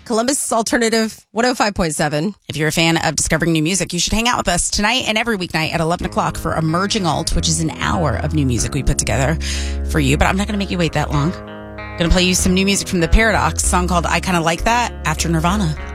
Columbus Alternative 105.7. If you're a fan of discovering new music, you should hang out with us tonight and every weeknight at 11 o'clock for Emerging Alt, which is an hour of new music we put together for you. But I'm not going to make you wait that long. Going to play you some new music from The Paradox, a song called I Kinda Like That after Nirvana.